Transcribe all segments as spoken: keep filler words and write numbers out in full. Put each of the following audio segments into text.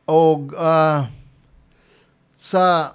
Og ah, sa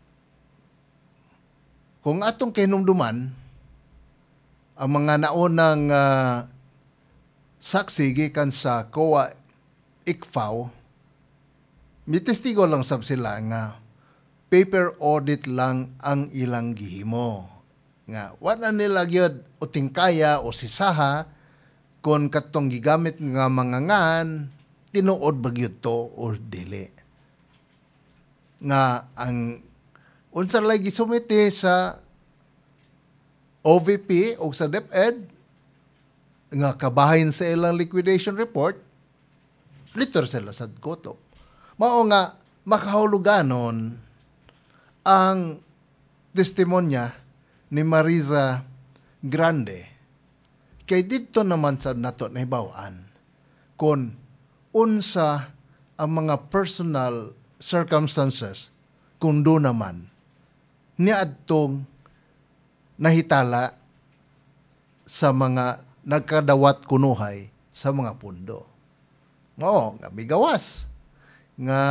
kung atong kinumduman ang mga naunang ah, saksi gikan sa C O A I C F A O, mitestigo lang sab sila nga paper audit lang ang ilang gihimo. Nga wala nila gyud o tingkaya o sisaha kung katong gigamit nga mga ngan tinuod ba gyud to or dili. Nga ang unsa lagi sumite sa O V P o sa DepEd nga kabahin sa ilang liquidation report, litor sila sa koto. Mao nga makahuluganon ang testimonya ni Mariza Grande kay dito naman sa nato nahibaw-an kung unsa ang mga personal circumstances kung do naman niadtong nahitala sa mga nagkadawat kunuhay sa mga pundo. Mao nga bigawas nga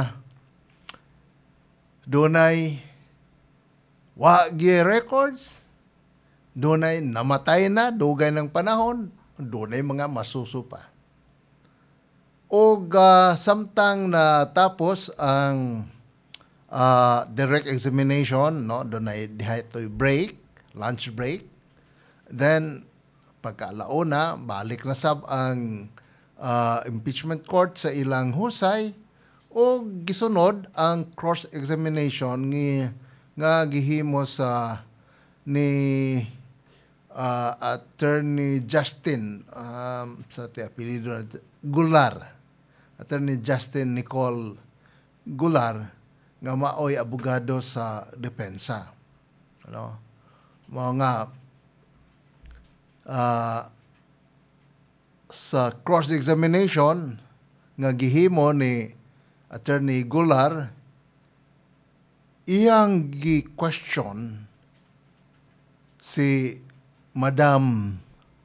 dunay wa gi records, dunay namatay na dugay ng panahon, dunay mga masusupa. O uh, samtang na tapos ang uh, direct examination, no, dunay dihay to'y break, lunch break. Then pagkalauna, balik na sab ang uh, impeachment court sa ilang husay o gisunod ang cross-examination ni nga gihimo sa ni uh, Attorney Justin um, sa ti apelyido Gular, Attorney Justin Nicole Gular nga maoy abogado sa depensa. Ano? Mao nga uh, sa cross-examination nga gihimo ni Attorney Gular, iyang gi-question si Madam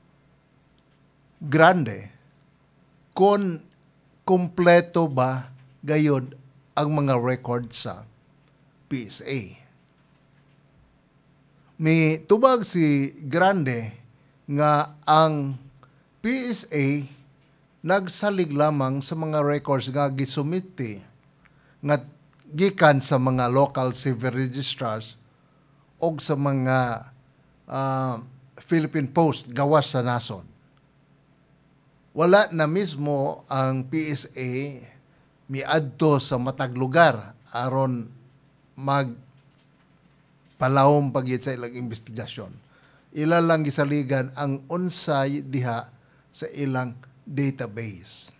Grande kung kompleto ba gayod ang mga record sa P S A. May tubag si Grande nga ang P S A nagsalig lamang sa mga records nga gisumiti nga gikan sa mga local civil registrars o sa mga uh, Philippine Post gawas sa nasod. Wala na mismo ang P S A miadto sa matag lugar aron mag palawom pagyud sa ilang investigasyon. Ila lang gisaligan ang unsay diha sa ilang database.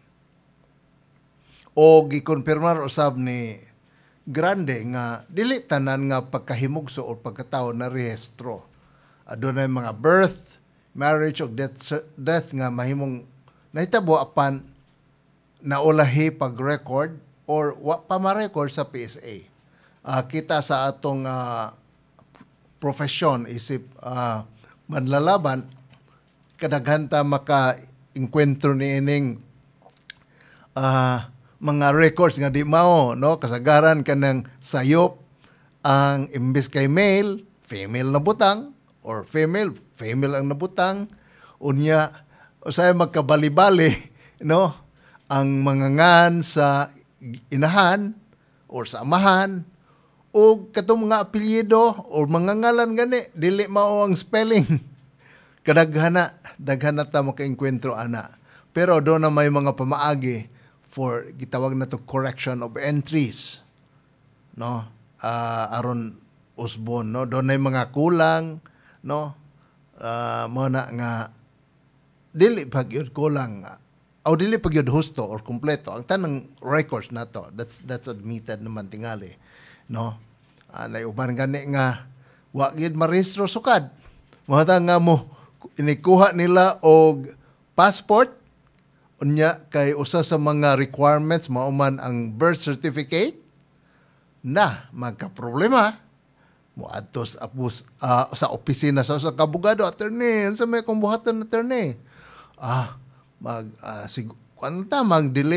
O gikonfirmar usab ni Grande nga dili tanan nga pagkahimugso o pagkatawo na rehistro. Adunay mga birth, marriage o death, death nga mahimong nahitabo apan naulahi pag-record or wa pa ma-record sa P S A. Uh, kita sa atong uh, profesyon isip uh, manlalaban kadaghanta maka-enkwentro ni ining uh, mga records nga di mao, no, kasagaran kanang sayop ang imbes kay male, female na butang or female, female ang nabutang unya usay magkabali-bali, no, ang mga ngan sa inahan or sa amahan o katong mga apelyido o mga ngalan gani dili mao ang spelling. Kadaghana daghana ta maka-enkwentro ana. Pero do na may mga pamaagi for gitawag na to correction of entries, no, uh, aron usbon, no, do na mga kulang, no, uh, mo na nga dili pagyud kulang o dili pagyud husto or kompleto ang tanang records nato. That's that's admitted naman tingali, no. Uh, naiuban gani nga wa gyud marehistro sukad. Mo ta nga mo inikuha nila og passport unya kay usa sa mga requirements mao man ang birth certificate na magka-problema mo adto sa apus, uh, sa opisina sa usa ka abogado, attorney, unsa may kung buhaton attorney? Ah, mag uh, sig- kuanta mag delay